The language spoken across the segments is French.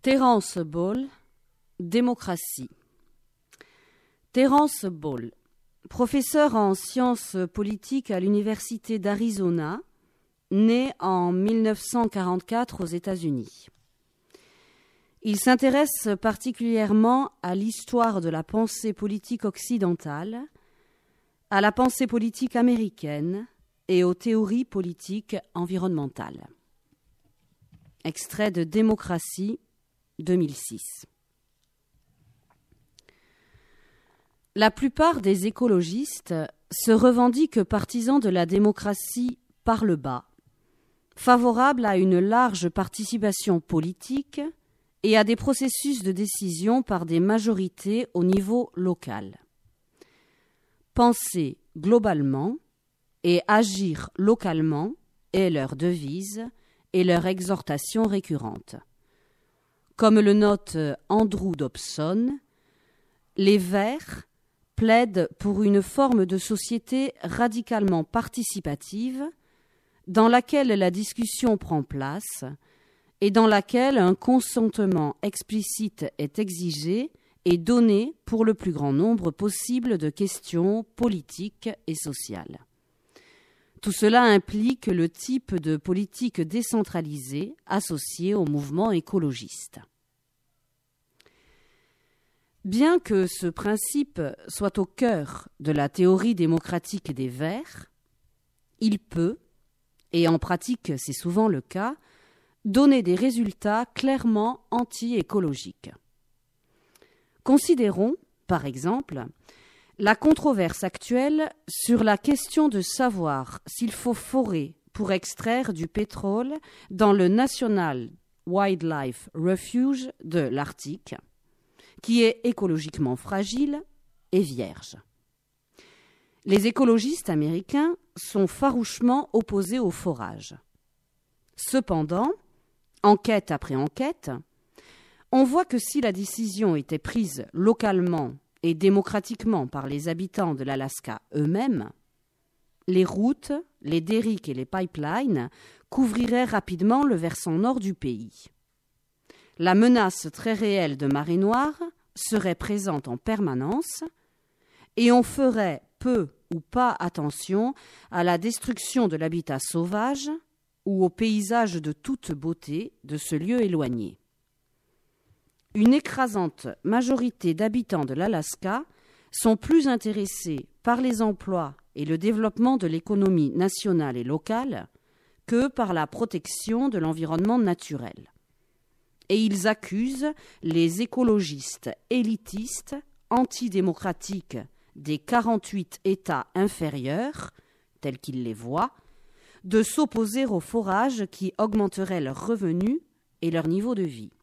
Terence Ball, démocratie. Terence Ball, professeur en sciences politiques à l'Université d'Arizona, né en 1944 aux États-Unis. Il s'intéresse particulièrement à l'histoire de la pensée politique occidentale, à la pensée politique américaine et aux théories politiques environnementales. Extrait de Démocratie, 2006. La plupart des écologistes se revendiquent partisans de la démocratie par le bas, favorables à une large participation politique et à des processus de décision par des majorités au niveau local. Penser globalement et agir localement est leur devise et leur exhortation récurrente. Comme le note Andrew Dobson, les Verts plaident pour une forme de société radicalement participative dans laquelle la discussion prend place et dans laquelle un consentement explicite est exigé et donné pour le plus grand nombre possible de questions politiques et sociales. Tout cela implique le type de politique décentralisée associée au mouvement écologiste. Bien que ce principe soit au cœur de la théorie démocratique des Verts, il peut, et en pratique c'est souvent le cas, donner des résultats clairement anti-écologiques. Considérons, par exemple, la controverse actuelle sur la question de savoir s'il faut forer pour extraire du pétrole dans le National Wildlife Refuge de l'Arctique, qui est écologiquement fragile et vierge. Les écologistes américains sont farouchement opposés au forage. Cependant, enquête après enquête, on voit que si la décision était prise localement et démocratiquement par les habitants de l'Alaska eux-mêmes, les routes, les derricks et les pipelines couvriraient rapidement le versant nord du pays. La menace très réelle de marée noire serait présente en permanence et on ferait peu ou pas attention à la destruction de l'habitat sauvage ou au paysage de toute beauté de ce lieu éloigné. Une écrasante majorité d'habitants de l'Alaska sont plus intéressés par les emplois et le développement de l'économie nationale et locale que par la protection de l'environnement naturel. Et ils accusent les écologistes élitistes, antidémocratiques des 48 États inférieurs, tels qu'ils les voient, de s'opposer au forage qui augmenterait leurs revenus et leur niveau de vie.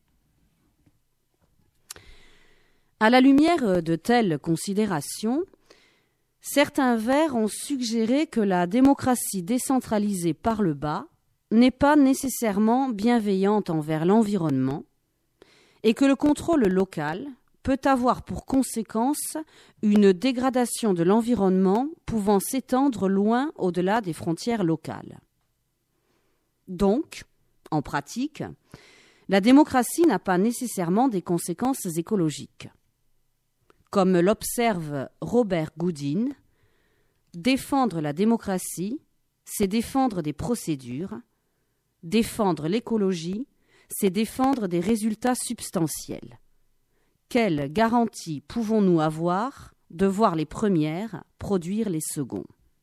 À la lumière de telles considérations, certains Verts ont suggéré que la démocratie décentralisée par le bas n'est pas nécessairement bienveillante envers l'environnement et que le contrôle local peut avoir pour conséquence une dégradation de l'environnement pouvant s'étendre loin au-delà des frontières locales. Donc, en pratique, la démocratie n'a pas nécessairement des conséquences écologiques. Comme l'observe Robert Goodin, défendre la démocratie, c'est défendre des procédures. Défendre l'écologie, c'est défendre des résultats substantiels. Quelle garantie pouvons-nous avoir de voir les premières produire les seconds ?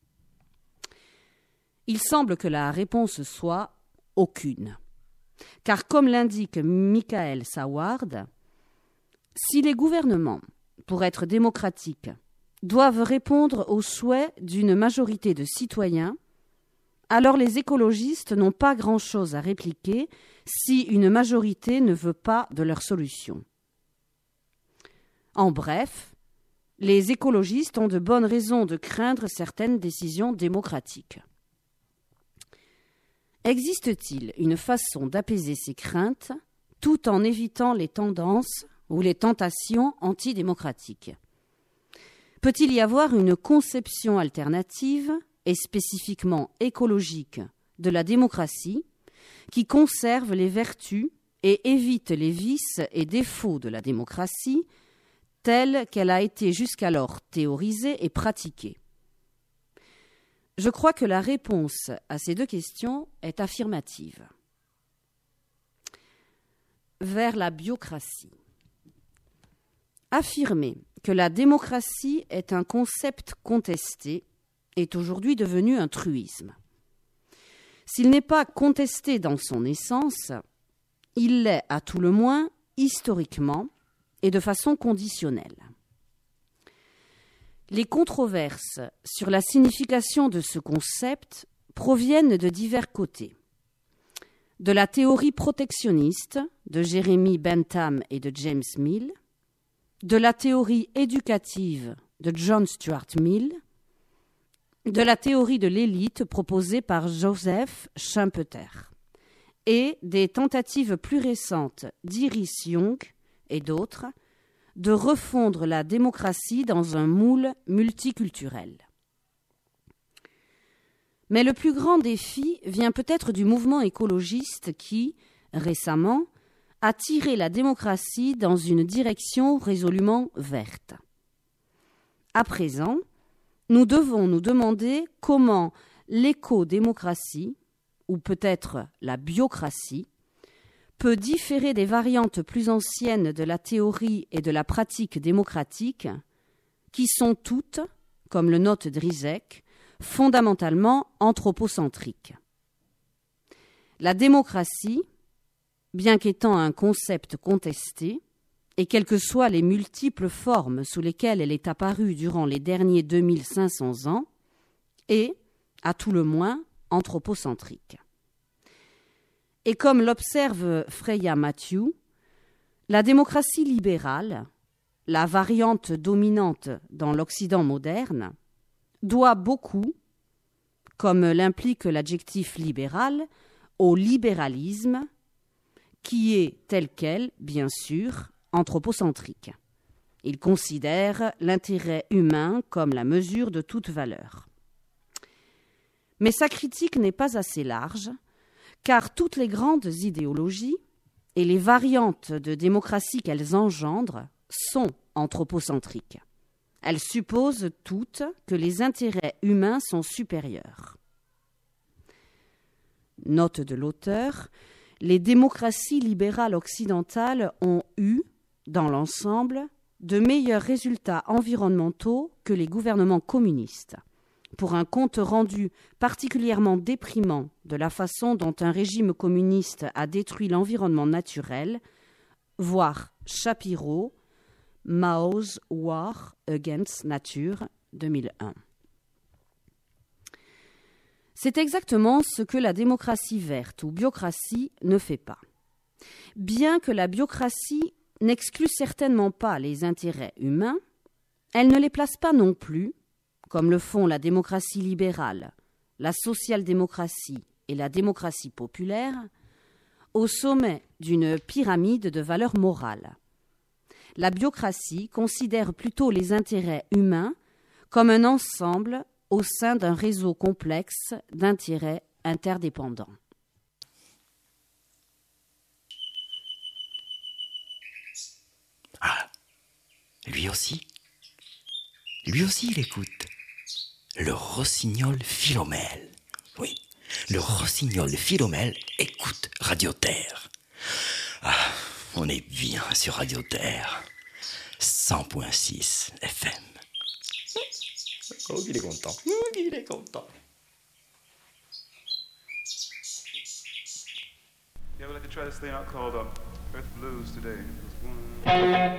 Il semble que la réponse soit aucune. Car comme l'indique Michael Saward, si les gouvernements, pour être démocratiques, doivent répondre aux souhaits d'une majorité de citoyens, alors les écologistes n'ont pas grand-chose à répliquer si une majorité ne veut pas de leur solution. En bref, les écologistes ont de bonnes raisons de craindre certaines décisions démocratiques. Existe-t-il une façon d'apaiser ces craintes tout en évitant les tendances ou les tentations antidémocratiques ? Peut-il y avoir une conception alternative et spécifiquement écologique de la démocratie qui conserve les vertus et évite les vices et défauts de la démocratie telle qu'elle a été jusqu'alors théorisée et pratiquée? Je crois que la réponse à ces deux questions est affirmative. Vers la biocratie. Affirmer que la démocratie est un concept contesté est aujourd'hui devenu un truisme. S'il n'est pas contesté dans son essence, il l'est à tout le moins historiquement et de façon conditionnelle. Les controverses sur la signification de ce concept proviennent de divers côtés. De la théorie protectionniste de Jeremy Bentham et de James Mill, de la théorie éducative de John Stuart Mill, de la théorie de l'élite proposée par Joseph Schumpeter et des tentatives plus récentes d'Iris Young et d'autres de refondre la démocratie dans un moule multiculturel. Mais le plus grand défi vient peut-être du mouvement écologiste qui, récemment, a tiré la démocratie dans une direction résolument verte. À présent, nous devons nous demander comment l'éco-démocratie, ou peut-être la biocratie, peut différer des variantes plus anciennes de la théorie et de la pratique démocratique, qui sont toutes, comme le note Drizek, fondamentalement anthropocentriques. La démocratie, bien qu'étant un concept contesté, et quelles que soient les multiples formes sous lesquelles elle est apparue durant les derniers 2500 ans, est, à tout le moins, anthropocentrique. Et comme l'observe Freya Matthew, la démocratie libérale, la variante dominante dans l'Occident moderne, doit beaucoup, comme l'implique l'adjectif libéral, au libéralisme, qui est tel quel, bien sûr, anthropocentrique. Il considère l'intérêt humain comme la mesure de toute valeur. Mais sa critique n'est pas assez large, car toutes les grandes idéologies et les variantes de démocratie qu'elles engendrent sont anthropocentriques. Elles supposent toutes que les intérêts humains sont supérieurs. Note de l'auteur, les démocraties libérales occidentales ont eu, dans l'ensemble, de meilleurs résultats environnementaux que les gouvernements communistes, pour un compte rendu particulièrement déprimant de la façon dont un régime communiste a détruit l'environnement naturel, voir Shapiro, Mao's War Against Nature, 2001. C'est exactement ce que la démocratie verte ou biocratie ne fait pas. Bien que la biocratie n'exclut certainement pas les intérêts humains, elle ne les place pas non plus, comme le font la démocratie libérale, la social-démocratie et la démocratie populaire, au sommet d'une pyramide de valeurs morales. La biocratie considère plutôt les intérêts humains comme un ensemble au sein d'un réseau complexe d'intérêts interdépendants. Ah, lui aussi il écoute. Le rossignol Philomèle. Oui, le rossignol Philomèle écoute Radio Terre. Ah, on est bien sur Radio Terre. 100.6 FM. Oh, il est content. Il est content. Yeah, we'd like to try this thing out called Earth Blues today.